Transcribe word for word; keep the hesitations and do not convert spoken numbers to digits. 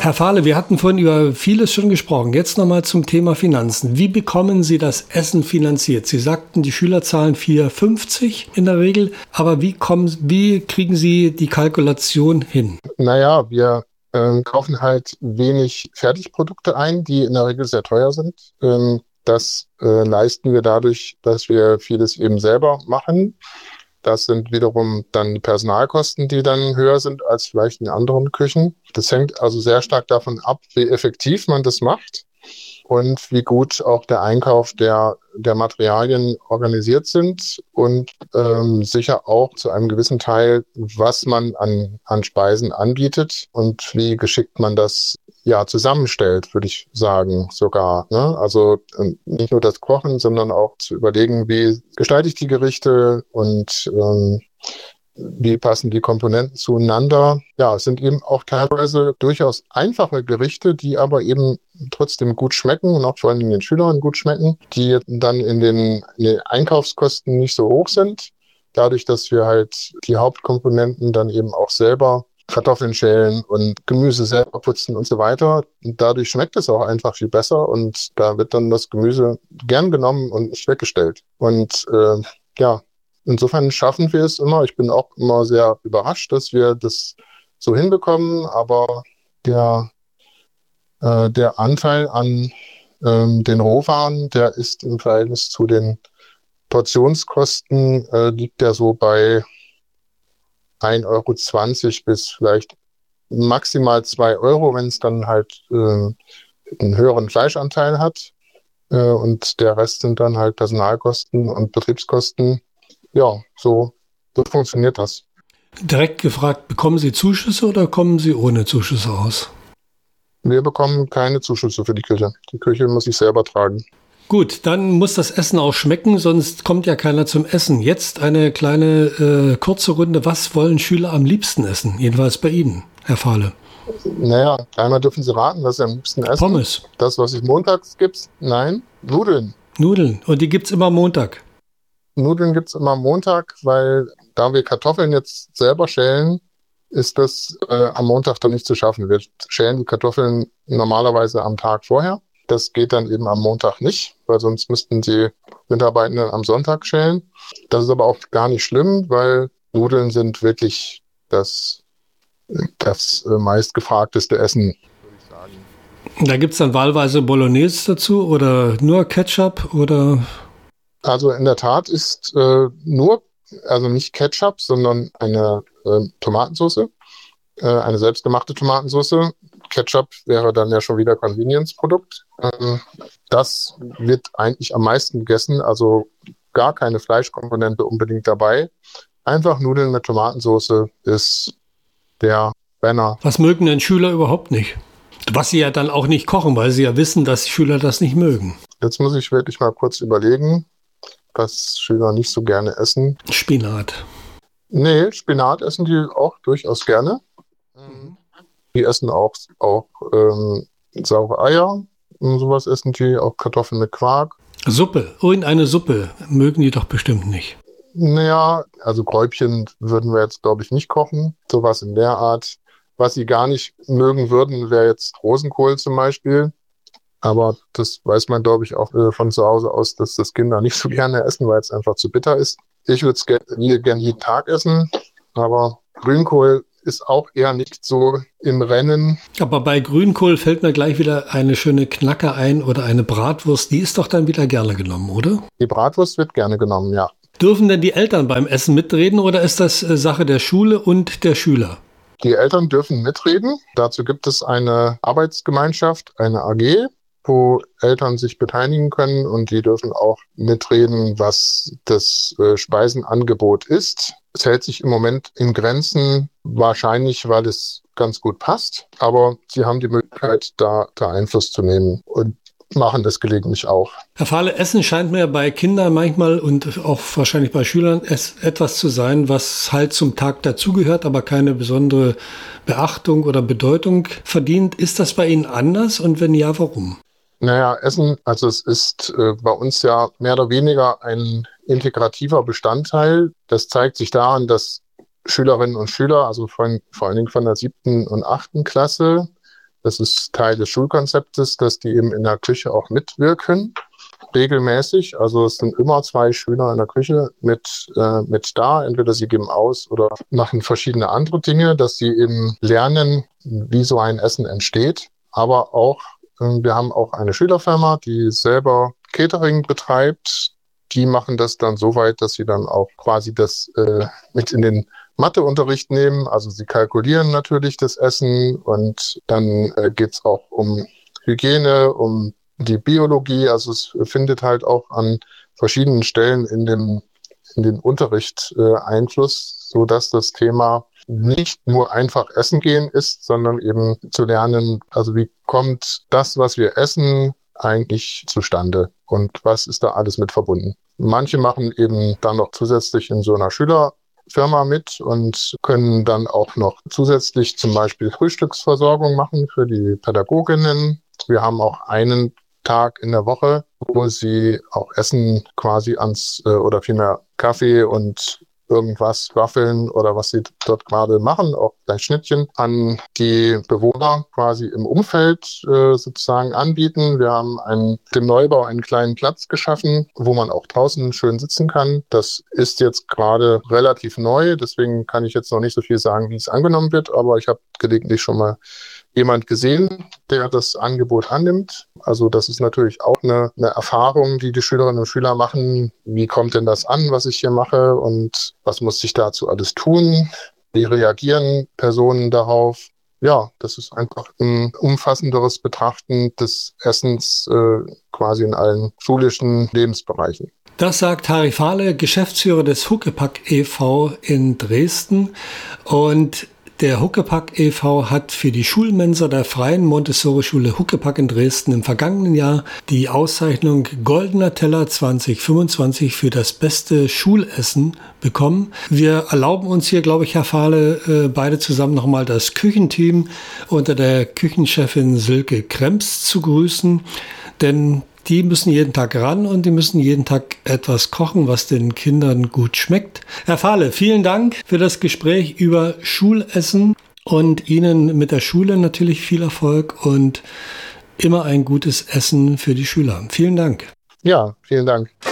Herr Fahle, wir hatten vorhin über vieles schon gesprochen. Jetzt nochmal zum Thema Finanzen. Wie bekommen Sie das Essen finanziert? Sie sagten, die Schüler zahlen vier fünfzig in der Regel. Aber wie kommen, wie kriegen Sie die Kalkulation hin? Naja, wir äh, kaufen halt wenig Fertigprodukte ein, die in der Regel sehr teuer sind. Ähm, das äh, leisten wir dadurch, dass wir vieles eben selber machen. Das sind wiederum dann Personalkosten, die dann höher sind als vielleicht in anderen Küchen. Das hängt also sehr stark davon ab, wie effektiv man das macht und wie gut auch der Einkauf der, der Materialien organisiert sind und ähm, sicher auch zu einem gewissen Teil, was man an, an Speisen anbietet und wie geschickt man das ja zusammenstellt, würde ich sagen sogar. Ne? Also ähm, nicht nur das Kochen, sondern auch zu überlegen, wie gestalte ich die Gerichte und ähm, wie passen die Komponenten zueinander. Ja, es sind eben auch teilweise durchaus einfache Gerichte, die aber eben trotzdem gut schmecken und auch vor allem den Schülern gut schmecken, die dann in den, in den Einkaufskosten nicht so hoch sind. Dadurch, dass wir halt die Hauptkomponenten dann eben auch selber Kartoffeln schälen und Gemüse selber putzen und so weiter. Und dadurch schmeckt es auch einfach viel besser und da wird dann das Gemüse gern genommen und nicht weggestellt. Und äh, ja, insofern schaffen wir es immer. Ich bin auch immer sehr überrascht, dass wir das so hinbekommen, aber der, äh, der Anteil an ähm, den Rohwaren, der ist im Verhältnis zu den Portionskosten, äh, liegt der so bei ein Euro zwanzig bis vielleicht maximal zwei Euro, wenn es dann halt äh, einen höheren Fleischanteil hat. Äh, und der Rest sind dann halt Personalkosten und Betriebskosten. Ja, so, so funktioniert das. Direkt gefragt, bekommen Sie Zuschüsse oder kommen Sie ohne Zuschüsse aus? Wir bekommen keine Zuschüsse für die Küche. Die Küche muss ich selber tragen. Gut, dann muss das Essen auch schmecken, sonst kommt ja keiner zum Essen. Jetzt eine kleine äh, kurze Runde. Was wollen Schüler am liebsten essen? Jedenfalls bei Ihnen, Herr Fahle. Naja, einmal dürfen Sie raten, was Sie am liebsten essen. Pommes. Das, was es montags gibt? Nein, Nudeln. Nudeln. Und die gibt's immer Montag? Nudeln gibt's immer Montag, weil da wir Kartoffeln jetzt selber schälen, ist das äh, am Montag dann nicht zu schaffen. Wir schälen die Kartoffeln normalerweise am Tag vorher. Das geht dann eben am Montag nicht, weil sonst müssten die Mitarbeitenden am Sonntag schälen. Das ist aber auch gar nicht schlimm, weil Nudeln sind wirklich das, das äh, meistgefragteste Essen, würde ich sagen. Da gibt es dann wahlweise Bolognese dazu oder nur Ketchup oder? Also in der Tat ist äh, nur, also nicht Ketchup, sondern eine äh, Tomatensauce, äh, eine selbstgemachte Tomatensauce. Ketchup wäre dann ja schon wieder Convenience-Produkt. Ähm, das wird eigentlich am meisten gegessen, also gar keine Fleischkomponente unbedingt dabei. Einfach Nudeln mit Tomatensauce ist der Banner. Was mögen denn Schüler überhaupt nicht? Was sie ja dann auch nicht kochen, weil sie ja wissen, dass Schüler das nicht mögen. Jetzt muss ich wirklich mal kurz überlegen, was Schüler nicht so gerne essen. Spinat. Nee, Spinat essen die auch durchaus gerne. Mhm. Die essen auch, auch ähm, saure Eier und sowas essen die, auch Kartoffeln mit Quark. Suppe, irgendeine Suppe mögen die doch bestimmt nicht. Naja, also Gräubchen würden wir jetzt, glaube ich, nicht kochen. Sowas in der Art. Was sie gar nicht mögen würden, wäre jetzt Rosenkohl zum Beispiel. Aber das weiß man, glaube ich, auch äh, von zu Hause aus, dass das Kinder nicht so gerne essen, weil es einfach zu bitter ist. Ich würde es gerne gern jeden Tag essen, aber Grünkohl ist auch eher nicht so im Rennen. Aber bei Grünkohl fällt mir gleich wieder eine schöne Knacke ein oder eine Bratwurst. Die ist doch dann wieder gerne genommen, oder? Die Bratwurst wird gerne genommen, ja. Dürfen denn die Eltern beim Essen mitreden oder ist das äh, Sache der Schule und der Schüler? Die Eltern dürfen mitreden. Dazu gibt es eine Arbeitsgemeinschaft, eine A G, wo Eltern sich beteiligen können und die dürfen auch mitreden, was das äh, Speisenangebot ist. Es hält sich im Moment in Grenzen, wahrscheinlich, weil es ganz gut passt, aber sie haben die Möglichkeit, da, da Einfluss zu nehmen und machen das gelegentlich auch. Herr Fahle, Essen scheint mir bei Kindern manchmal und auch wahrscheinlich bei Schülern es etwas zu sein, was halt zum Tag dazugehört, aber keine besondere Beachtung oder Bedeutung verdient. Ist das bei Ihnen anders und wenn ja, warum? Naja, Essen, also es ist äh, bei uns ja mehr oder weniger ein integrativer Bestandteil. Das zeigt sich daran, dass Schülerinnen und Schüler, also von, vor allen Dingen von der siebten und achten Klasse, Das ist Teil des Schulkonzeptes, dass die eben in der Küche auch mitwirken, regelmäßig. Also es sind immer zwei Schüler in der Küche mit, äh, mit da. Entweder sie geben aus oder machen verschiedene andere Dinge, dass sie eben lernen, wie so ein Essen entsteht. Aber auch, äh, wir haben auch eine Schülerfirma, die selber Catering betreibt. Die machen das dann so weit, dass sie dann auch quasi das äh, mit in den Matheunterricht nehmen. Also sie kalkulieren natürlich das Essen und dann äh, geht's auch um Hygiene, um die Biologie. Also es findet halt auch an verschiedenen Stellen in dem in den Unterricht äh, Einfluss, so dass das Thema nicht nur einfach essen gehen ist, sondern eben zu lernen, also wie kommt das, was wir essen, eigentlich zustande und was ist da alles mit verbunden. Manche machen eben dann noch zusätzlich in so einer Schülerfirma mit und können dann auch noch zusätzlich zum Beispiel Frühstücksversorgung machen für die Pädagoginnen. Wir haben auch einen Tag in der Woche, wo sie auch Essen quasi ans, äh, oder vielmehr Kaffee und irgendwas, Waffeln oder was sie dort gerade machen, auch vielleicht Schnittchen, an die Bewohner quasi im Umfeld äh, sozusagen anbieten. Wir haben einen, dem Neubau einen kleinen Platz geschaffen, wo man auch draußen schön sitzen kann. Das ist jetzt gerade relativ neu, deswegen kann ich jetzt noch nicht so viel sagen, wie es angenommen wird, aber ich habe gelegentlich schon mal jemand gesehen, der das Angebot annimmt. Also das ist natürlich auch eine, eine Erfahrung, die die Schülerinnen und Schüler machen. Wie kommt denn das an, was ich hier mache und was muss ich dazu alles tun? Wie reagieren Personen darauf? Ja, das ist einfach ein umfassenderes Betrachten des Essens äh, quasi in allen schulischen Lebensbereichen. Das sagt Harry Fahle, Geschäftsführer des Huckepack e V in Dresden. Und der Huckepack e V hat für die Schulmensa der Freien Montessori-Schule Huckepack in Dresden im vergangenen Jahr die Auszeichnung Goldener Teller zwanzig fünfundzwanzig für das beste Schulessen bekommen. Wir erlauben uns hier, glaube ich, Herr Fahle, beide zusammen nochmal das Küchenteam unter der Küchenchefin Silke Kremps zu grüßen, denn die müssen jeden Tag ran und die müssen jeden Tag etwas kochen, was den Kindern gut schmeckt. Herr Fahle, vielen Dank für das Gespräch über Schulessen und Ihnen mit der Schule natürlich viel Erfolg und immer ein gutes Essen für die Schüler. Vielen Dank. Ja, vielen Dank.